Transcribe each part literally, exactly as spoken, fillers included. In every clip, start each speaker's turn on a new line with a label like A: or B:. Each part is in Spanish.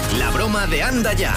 A: La broma de Anda Ya.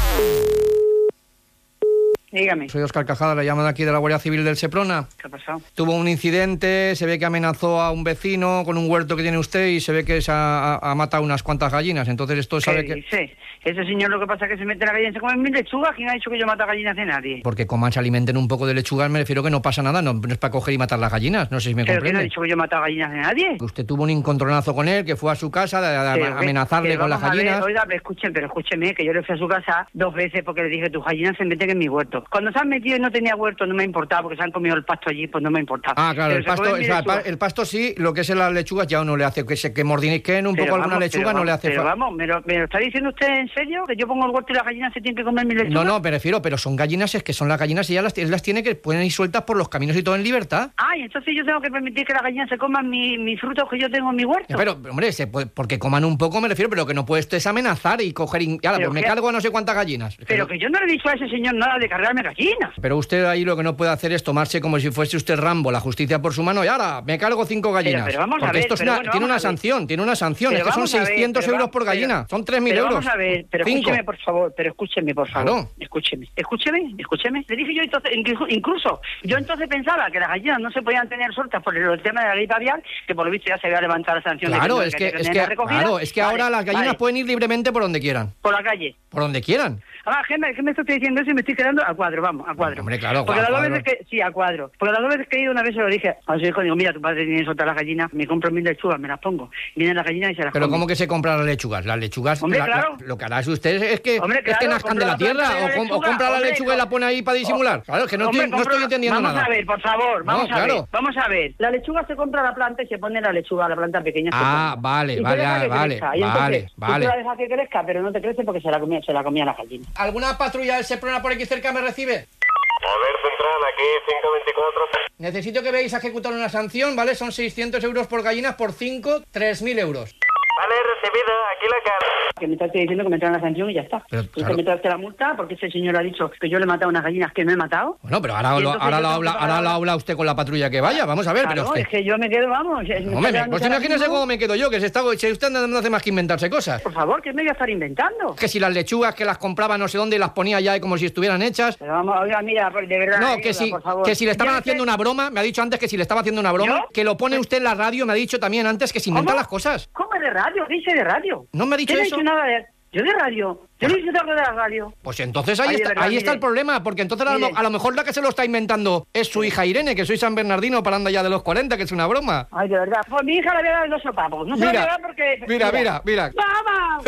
B: Dígame.
C: Soy Óscar Cajada, la llamo de aquí de la Guardia Civil del Seprona.
B: ¿Qué ha pasado?
C: Tuvo un incidente, se ve que amenazó a un vecino con un huerto que tiene usted y se ve que se ha, ha, ha matado unas cuantas gallinas. Entonces esto sabe
B: ¿Qué
C: que...
B: dice? Ese señor lo que pasa es que se mete la gallina y se come mil lechugas. ¿Quién ha dicho que yo mato a gallinas de nadie?
C: Porque coman, se alimenten un poco de lechugas, me refiero que no pasa nada, no, no es para coger y matar las gallinas, no sé si me
B: ¿Pero quién
C: comprende.
B: ha dicho que yo mato a gallinas de nadie?
C: Usted tuvo un encontronazo con él, que fue a su casa a, a,
B: Pero,
C: a amenazarle
B: pero
C: con las
B: vamos a ver,
C: gallinas.
B: Oiga, pero escuchen, pero escúcheme, que yo le fui a su casa dos veces porque le dije, tus gallinas se meten en mi huerto. Cuando se han metido y no tenía huerto, no me ha importado, porque se han comido el pasto allí, pues no me ha importado.
C: Ah, claro,
B: Pero
C: el
B: se
C: pasto,
B: comen
C: o
B: mi
C: sea, el, pa-
B: lechuga.
C: el pasto sí, lo que es las lechugas ya no le hace, que se que mordisquen un
B: Pero
C: poco
B: vamos,
C: alguna lechuga
B: pero
C: no le
B: vamos,
C: hace
B: Pero
C: falta.
B: vamos, ¿me lo, ¿me lo está diciendo usted en serio? ¿Que yo pongo el huerto y las gallinas se tienen que comer mi lechuga?
C: No, no, me refiero, pero son gallinas, es que son las gallinas y ya las, él las tiene que pueden ir sueltas por los caminos y todo en libertad.
B: Ah, y entonces yo tengo que permitir que las gallinas se coman mi- mis frutos que yo tengo en mi huerto.
C: Pero, hombre, se puede, porque coman un poco me refiero, pero que no puede usted es amenazar y coger... Y, ala,
B: Pero
C: pues me
B: qué-
C: cargo a no sé cuántas gallinas.
B: Pero que yo no le he dicho a ese señor nada de cargarme gallinas.
C: Pero usted ahí lo que no puede hacer es tomarse como si fuese usted Rambo, la justicia por su mano, y ahora me cargo cinco gallinas.
B: pero vamos a
C: porque
B: ver,
C: esto es
B: pero
C: una-
B: bueno,
C: tiene una
B: vamos a ver.
C: sanción, tiene una sanción,
B: Pero
C: es que son
B: vamos a ver,
C: seiscientos
B: pero
C: euros
B: va-
C: por gallina,
B: pero-
C: son tres mil
B: pero
C: euros.
B: Vamos a ver, pero
C: Cinco.
B: escúcheme por favor, pero escúcheme por favor.
C: Claro.
B: Escúcheme, escúcheme, escúcheme. Le dije yo entonces, inclu- incluso, yo entonces pensaba que las gallinas no se podían tener sueltas por el, el tema de la gripe aviar, que por lo visto ya se había levantado la sanción.
C: Claro,
B: de
C: es que,
B: había
C: es
B: tener
C: que,
B: recogida.
C: claro, es que
B: Vale,
C: ahora las gallinas
B: vale,
C: pueden ir libremente por donde quieran,
B: por la calle.
C: por donde quieran.
B: Ah, ¿qué me, qué me estoy diciendo eso y me estoy quedando a cuadro? Vamos, a cuadro.
C: Hombre, claro,
B: Porque
C: a
B: las dos
C: cuadro.
B: veces que... Sí, a cuadro. Porque las dos veces que he ido, una vez se lo dije a su hijo, digo, mira, tu padre tiene soltar las gallinas, me compro mil lechugas, me las pongo. Vienen las gallinas y se las
C: Pero
B: comen.
C: ¿cómo que se compran las lechugas? Las lechugas,
B: Hombre,
C: la- la-
B: claro.
C: lo que hará usted es que,
B: Hombre,
C: es que
B: claro,
C: nazcan de la
B: compra la
C: tierra,
B: planta de
C: o,
B: la
C: com- o
B: lechuga,
C: compra la
B: hombre,
C: lechuga y la pone ahí para disimular. Claro, es que no,
B: Hombre,
C: estoy, no
B: compro-
C: estoy entendiendo
B: vamos
C: nada.
B: a ver, por favor, vamos
C: No,
B: a
C: claro.
B: ver, vamos a ver. La lechuga se compra la planta y se pone la lechuga, la planta pequeña. se
C: Ah,
B: compra.
C: vale,
B: Y se
C: vale,
B: deja que
C: vale,
B: crezca. Y
C: vale,
B: entonces,
C: vale.
B: Tú la dejas que crezca, pero no te crece porque se la comía, se la comía la gallina.
C: ¿Alguna patrulla del Seprona por aquí cerca me recibe?
D: A ver, central, aquí cinco veinticuatro.
C: Necesito que veáis a ejecutar una sanción, ¿vale? Son seiscientos euros por gallinas, por cinco, tres mil euros.
D: Vale, recibido, aquí la cara.
B: Que me estás diciendo que me traen la sanción y ya está.
C: Pero,
B: Usted
C: claro.
B: me trae la multa porque ese señor ha dicho que yo le he matado unas gallinas que no he matado.
C: Bueno, pero ahora,
B: Y
C: lo,
B: entonces
C: ahora,
B: yo
C: lo
B: tengo
C: habla,
B: que
C: ahora
B: pagar-
C: lo habla usted con la patrulla que vaya, vamos a ver,
B: Claro,
C: pero
B: es que yo me quedo, vamos... me está
C: Hombre,
B: quedando
C: pues
B: ahora
C: imagínese
B: mismo.
C: cómo me quedo yo, que se está, si usted no hace más que inventarse cosas.
B: Por favor, que me voy a estar inventando.
C: Que si las lechugas que las compraba no sé dónde y las ponía ya como si estuvieran hechas.
B: Pero vamos, oiga, mira, por- de verdad...
C: No,
B: ayuda,
C: que si,
B: por favor.
C: que si le estaban
B: Yo
C: haciendo
B: sé-
C: una broma, me ha dicho antes que si le estaba haciendo una broma,
B: ¿Yo?
C: que lo pone usted en la radio, me ha dicho también antes que se inventa
B: ¿Cómo?
C: las cosas.
B: ¿Cómo de radio? ¿Qué dice de radio?
C: No me ha dicho
B: Yo no he
C: eso.
B: dicho nada de... Yo de radio. Yo no he dicho algo de la radio.
C: Pues entonces ahí,
B: Ay, de
C: está,
B: verdad,
C: ahí
B: mire.
C: está el problema, porque entonces a lo,
B: Mire.
C: a lo mejor la que se lo está inventando es su hija Irene, que soy San Bernardino parando ya de los cuarenta, que es una broma.
B: Ay, de verdad. Pues mi hija le voy a dar dos sopapos. No se lo voy a dar porque...
C: mira, mira, mira.
B: ¡Mamá!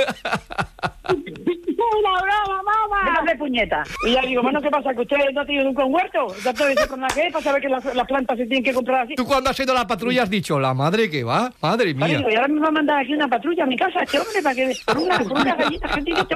B: ¡Una broma, mamá! Déjame puñeta. Y ya digo, bueno, ¿qué pasa? ¿Que usted no ha tenido nunca un huerto? ¿Ya todo eso con la que para saber que las, las plantas se tienen que comprar así?
C: Tú cuando has ido a la patrulla has dicho, la madre que va, madre
B: Vale,
C: mía.
B: digo, y ahora me va a mandar aquí una patrulla a mi casa este hombre para que... Por una, por una gallina que tiene